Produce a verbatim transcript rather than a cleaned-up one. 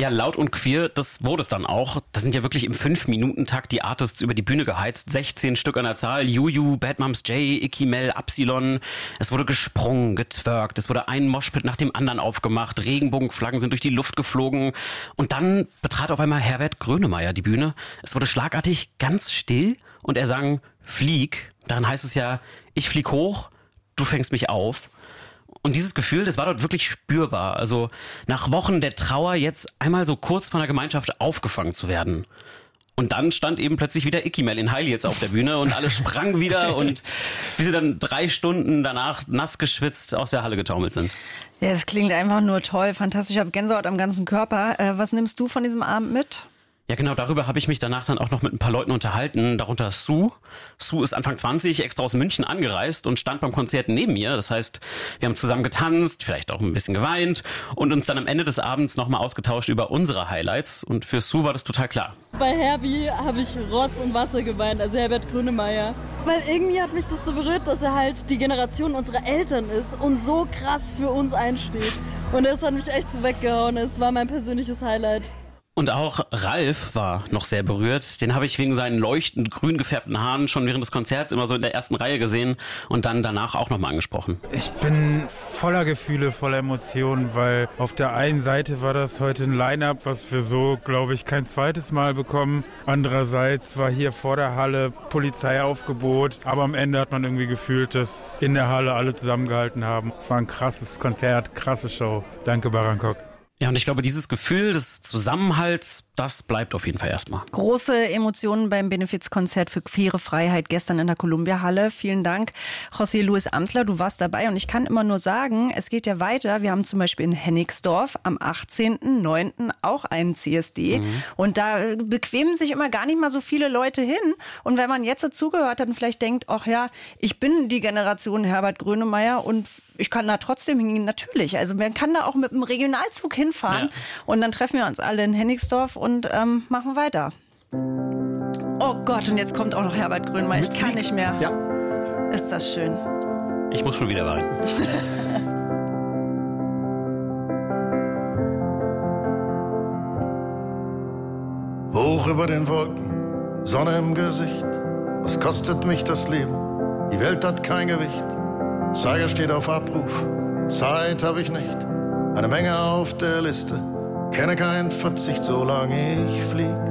Ja, laut und queer, das wurde es dann auch. Da sind ja wirklich im fünf-Minuten-Takt die Artists über die Bühne geheizt. sechzehn Stück an der Zahl. Juju, Bad Moms J, Icky Mel, Absilon. Es wurde gesprungen, getwerkt. Es wurde ein Moshpit nach dem anderen aufgemacht. Regenbogenflaggen sind durch die Luft geflogen. Und dann betrat auf einmal Herbert Grönemeyer die Bühne. Es wurde schlagartig ganz still und er sang Flieg. Darin heißt es ja, ich flieg hoch, du fängst mich auf. Und dieses Gefühl, das war dort wirklich spürbar. Also nach Wochen der Trauer jetzt einmal so kurz von der Gemeinschaft aufgefangen zu werden. Und dann stand eben plötzlich wieder Icky Mel in Heil jetzt auf der Bühne und alle sprangen wieder und wie sie dann drei Stunden danach nass geschwitzt aus der Halle getaumelt sind. Ja, es klingt einfach nur toll, fantastisch. Ich habe Gänsehaut am ganzen Körper. Äh, was nimmst du von diesem Abend mit? Ja, genau, darüber habe ich mich danach dann auch noch mit ein paar Leuten unterhalten, darunter Sue. Sue ist Anfang zwanzig, extra aus München angereist und stand beim Konzert neben mir. Das heißt, wir haben zusammen getanzt, vielleicht auch ein bisschen geweint und uns dann am Ende des Abends nochmal ausgetauscht über unsere Highlights. Und für Sue war das total klar. Bei Herbie habe ich Rotz und Wasser geweint, also Herbert Grönemeyer. Weil irgendwie hat mich das so berührt, dass er halt die Generation unserer Eltern ist und so krass für uns einsteht. Und das hat mich echt so weggehauen. Es war mein persönliches Highlight. Und auch Ralf war noch sehr berührt. Den habe ich wegen seinen leuchtend grün gefärbten Haaren schon während des Konzerts immer so in der ersten Reihe gesehen und dann danach auch nochmal angesprochen. Ich bin voller Gefühle, voller Emotionen, weil auf der einen Seite war das heute ein Line-Up, was wir so, glaube ich, kein zweites Mal bekommen. Andererseits war hier vor der Halle Polizeiaufgebot, aber am Ende hat man irgendwie gefühlt, dass in der Halle alle zusammengehalten haben. Es war ein krasses Konzert, krasse Show. Danke, Barankok. Ja, und ich glaube, dieses Gefühl des Zusammenhalts, das bleibt auf jeden Fall erstmal. Große Emotionen beim Benefizkonzert für queere Freiheit gestern in der Columbia-Halle. Vielen Dank, José Luis Amsler, du warst dabei. Und ich kann immer nur sagen, es geht ja weiter. Wir haben zum Beispiel in Hennigsdorf am achtzehnten neunten auch einen C S D. Mhm. Und da bequemen sich immer gar nicht mal so viele Leute hin. Und wenn man jetzt dazugehört hat und vielleicht denkt, ach ja, ich bin die Generation Herbert Grönemeyer und ich kann da trotzdem hingehen, natürlich. Also man kann da auch mit dem Regionalzug hinfahren. Ja. Und dann treffen wir uns alle in Hennigsdorf und ähm, machen weiter. Oh Gott, und jetzt kommt auch noch Herbert Grönemeyer. Ich kann nicht mehr. Ja. Ist das schön. Ich muss schon wieder weinen. Hoch über den Wolken, Sonne im Gesicht. Was kostet mich das Leben? Die Welt hat kein Gewicht. Zeiger steht auf Abruf, Zeit habe ich nicht. Eine Menge auf der Liste, kenne keinen Verzicht, solange ich flieg.